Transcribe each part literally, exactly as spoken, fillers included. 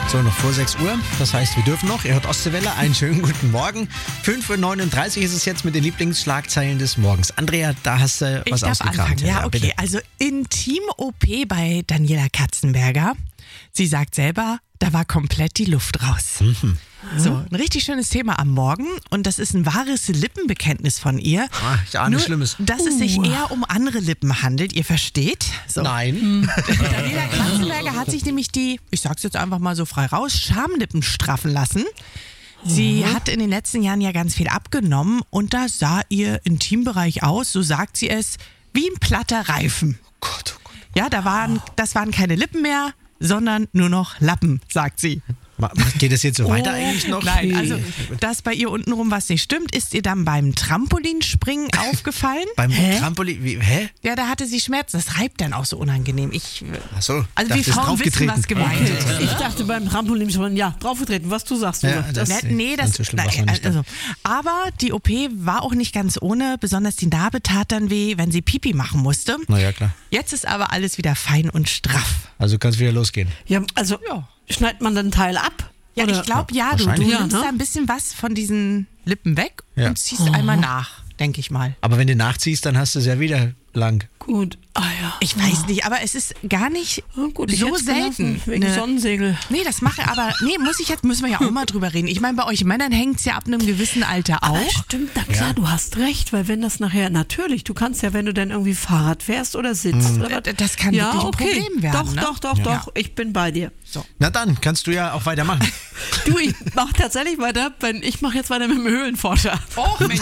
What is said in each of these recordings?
So, noch vor sechs Uhr. Das heißt, wir dürfen noch. Ihr hört Ostseewelle. Einen schönen guten Morgen. fünf Uhr neununddreißig ist es jetzt mit den Lieblingsschlagzeilen des Morgens. Andrea, da hast du was ich ausgekramt. Anfangen. Ja, ja, okay. bitte. Also Intim-O P bei Daniela Katzenberger. Sie sagt selber, da war komplett die Luft raus. Mhm. So, ein richtig schönes Thema am Morgen und das ist ein wahres Lippenbekenntnis von ihr. Ah, ich ahne Nur, Schlimmes. dass es sich eher um andere Lippen handelt, ihr versteht? So. Nein. Daniela Katzenberger hat sich nämlich die, ich sag's jetzt einfach mal so frei raus, Schamlippen straffen lassen. Sie mhm. hat in den letzten Jahren ja ganz viel abgenommen und da sah ihr Intimbereich aus, so sagt sie es, wie ein platter Reifen. Oh Gott, oh Gott. Ja, da waren, das waren keine Lippen mehr, sondern nur noch Lappen, sagt sie. Geht das jetzt so weiter Oh, eigentlich noch? Nein, also dass bei ihr untenrum was nicht stimmt, ist ihr dann beim Trampolinspringen aufgefallen. Beim Trampolin, wie, hä? Ja, da hatte sie Schmerzen. Das reibt dann auch so unangenehm. Ich, Ach so, also dachte, wir Frauen wissen, was gemeint ist. Ich dachte beim Trampolin schon, ja, draufgetreten, was du sagst. Ja, du das- Ne, nee, das, Ganz so schlimm war's nein, noch nicht also, aber die O P war auch nicht ganz ohne. Besonders die Narbe tat dann weh, wenn sie Pipi machen musste. Na ja, klar. Jetzt ist aber alles wieder fein und straff. Also kann es wieder losgehen. Ja, also Ja. schneidet man dann einen Teil ab? Ja, Oder? ich glaube, ja, du, du Wahrscheinlich. nimmst Ja, ne? da ein bisschen was von diesen Lippen weg Ja. und ziehst einmal nach, denke ich mal. Aber wenn du nachziehst, dann hast du es ja wieder lang. Gut. Ah ja. Ich weiß nicht, aber es ist gar nicht Ja, gut, ich so hätt's selten. gelassen, wegen Ne- Sonnensegel. Nee, das mache aber, nee, muss ich jetzt, müssen wir ja auch mal drüber reden. Ich meine, bei euch Männern hängt es ja ab einem gewissen Alter Aber auch. stimmt, na klar, du hast recht, weil wenn das nachher, natürlich, du kannst ja, wenn du dann irgendwie Fahrrad fährst oder sitzt. Oder was, Das kann ja, wirklich ein okay. Problem werden. Doch, ne? doch, doch, Ja. doch, ich bin bei dir. Na dann, kannst du ja auch weitermachen. Du, ich mach tatsächlich weiter, wenn ich mache jetzt weiter mit dem Höhlenforscher. Och Mensch,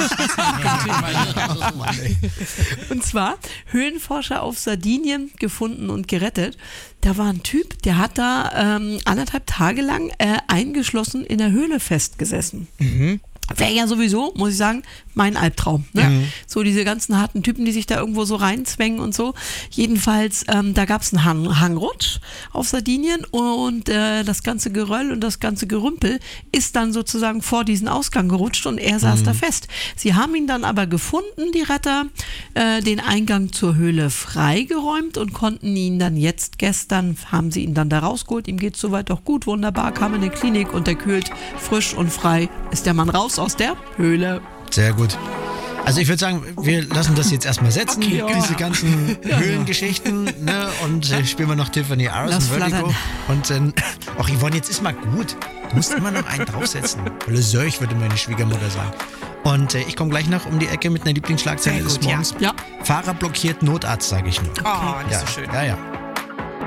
Und zwar Höhlenforscher auf Sardinien gefunden und gerettet. Da war ein Typ, der hat da ähm, anderthalb Tage lang äh, eingeschlossen in der Höhle festgesessen. Wäre ja sowieso, muss ich sagen, mein Albtraum. Ne? Mhm. So diese ganzen harten Typen, die sich da irgendwo so reinzwängen und so. Jedenfalls, ähm, da gab es einen Hang Hangrutsch auf Sardinien und äh, das ganze Geröll und das ganze Gerümpel ist dann sozusagen vor diesen Ausgang gerutscht und er saß da fest. Sie haben ihn dann aber gefunden, die Retter, äh, den Eingang zur Höhle freigeräumt und konnten ihn dann jetzt gestern, haben sie ihn dann da rausgeholt. Ihm geht soweit doch gut, wunderbar, kam in die Klinik, unterkühlt, frisch und frei ist der Mann raus aus der Höhle. Sehr gut. Also ich würde sagen, wir lassen das jetzt erstmal setzen, Okay, ja. diese ganzen Höhlengeschichten, ne? Und äh, spielen wir noch Tiffany Aros Lass und Vertigo. flattern. Und dann, ach Yvonne, jetzt ist mal gut. Du musst immer noch einen draufsetzen. Le Seuch, würde meine Schwiegermutter sagen. Und äh, ich komme gleich noch um die Ecke mit einer Lieblingsschlagzeile Sehr des gut, ja. Morgens. Ja. Fahrer blockiert Notarzt, sage ich nur. Oh, das ja, ist so schön. Ja, ja.